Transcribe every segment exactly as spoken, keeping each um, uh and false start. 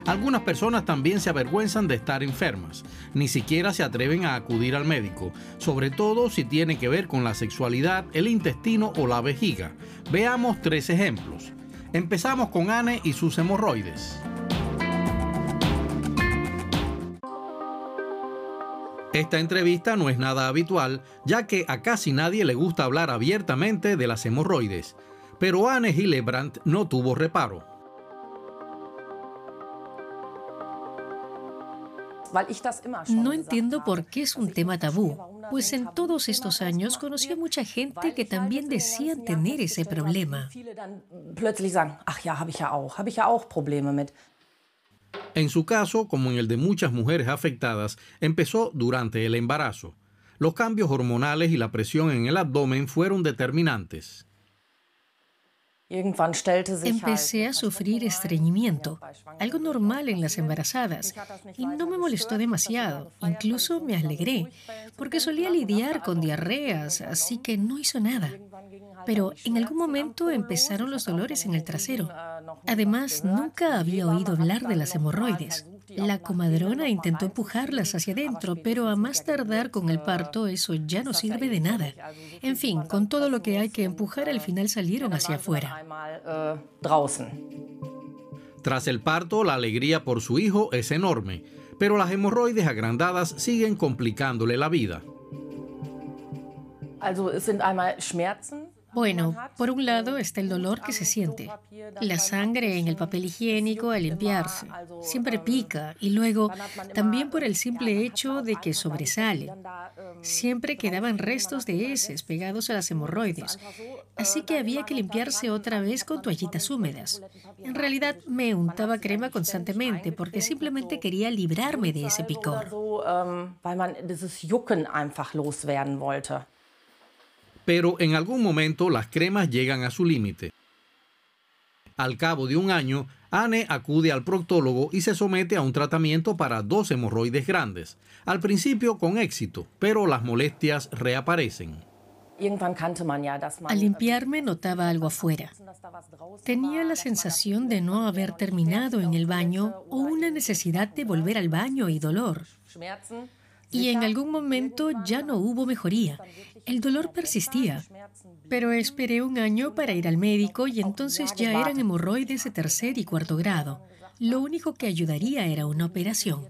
Algunas personas también se avergüenzan de estar enfermas, ni siquiera se atreven a acudir al médico, sobre todo si tiene que ver con la sexualidad, el intestino o la vejiga. Veamos tres ejemplos. Empezamos con Anne y sus hemorroides. Esta entrevista no es nada habitual, ya que a casi nadie le gusta hablar abiertamente de las hemorroides, pero Anne Hillebrandt no tuvo reparo. No entiendo por qué es un tema tabú, pues en todos estos años conocí a mucha gente que también decían tener ese problema. En su caso, como en el de muchas mujeres afectadas, empezó durante el embarazo. Los cambios hormonales y la presión en el abdomen fueron determinantes. Empecé a sufrir estreñimiento, algo normal en las embarazadas, y no me molestó demasiado, incluso me alegré, porque solía lidiar con diarreas, así que no hizo nada. Pero en algún momento empezaron los dolores en el trasero. Además, nunca había oído hablar de las hemorroides. La comadrona intentó empujarlas hacia adentro, pero a más tardar con el parto eso ya no sirve de nada. En fin, con todo lo que hay que empujar, al final salieron hacia afuera. Tras el parto, la alegría por su hijo es enorme, pero las hemorroides agrandadas siguen complicándole la vida. Bueno, por un lado está el dolor que se siente, la sangre en el papel higiénico al limpiarse, siempre pica, y luego también por el simple hecho de que sobresale. Siempre quedaban restos de heces pegados a las hemorroides, así que había que limpiarse otra vez con toallitas húmedas. En realidad me untaba crema constantemente porque simplemente quería librarme de ese picor. Pero en algún momento las cremas llegan a su límite. Al cabo de un año, Anne acude al proctólogo y se somete a un tratamiento para dos hemorroides grandes. Al principio con éxito, pero las molestias reaparecen. Al limpiarme notaba algo afuera. Tenía la sensación de no haber terminado en el baño o una necesidad de volver al baño y dolor. Y en algún momento ya no hubo mejoría. El dolor persistía. Pero esperé un año para ir al médico y entonces ya eran hemorroides de tercer y cuarto grado. Lo único que ayudaría era una operación.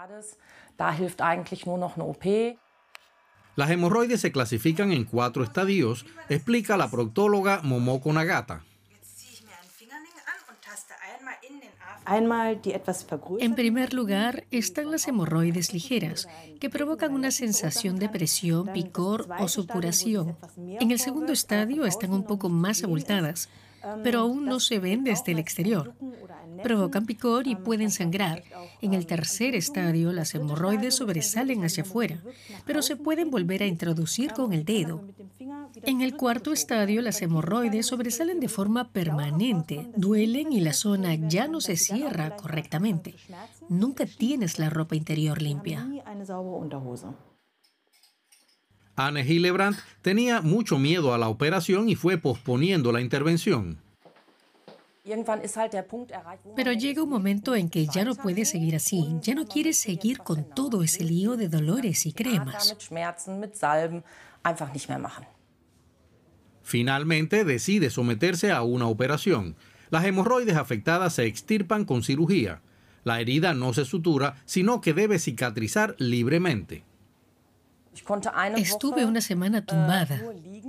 Las hemorroides se clasifican en cuatro estadios, explica la proctóloga Momoko Nagata. En primer lugar, están las hemorroides ligeras, que provocan una sensación de presión, picor o supuración. En el segundo estadio están un poco más abultadas, pero aún no se ven desde el exterior. Provocan picor y pueden sangrar. En el tercer estadio, las hemorroides sobresalen hacia afuera, pero se pueden volver a introducir con el dedo. En el cuarto estadio, las hemorroides sobresalen de forma permanente, duelen y la zona ya no se cierra correctamente. Nunca tienes la ropa interior limpia. Anne Hillebrandt tenía mucho miedo a la operación y fue posponiendo la intervención. Pero llega un momento en que ya no puedes seguir así, ya no quieres seguir con todo ese lío de dolores y cremas. Finalmente decide someterse a una operación. Las hemorroides afectadas se extirpan con cirugía. La herida no se sutura, sino que debe cicatrizar libremente. Estuve una semana tumbada.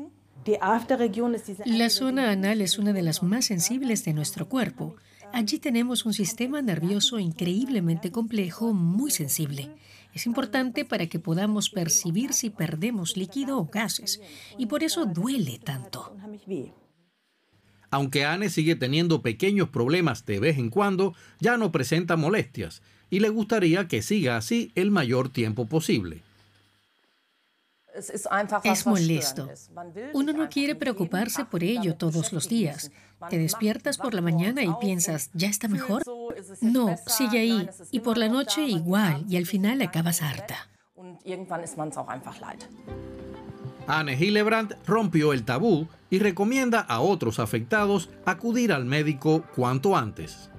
La zona anal es una de las más sensibles de nuestro cuerpo. Allí tenemos un sistema nervioso increíblemente complejo, muy sensible. Es importante para que podamos percibir si perdemos líquido o gases, y por eso duele tanto. Aunque Anne sigue teniendo pequeños problemas de vez en cuando, ya no presenta molestias, y le gustaría que siga así el mayor tiempo posible. Es molesto. Uno no quiere preocuparse por ello todos los días. Te despiertas por la mañana y piensas, ¿ya está mejor? No, sigue ahí. Y por la noche igual, y al final acabas harta. Anne Hillebrandt rompió el tabú y recomienda a otros afectados acudir al médico cuanto antes.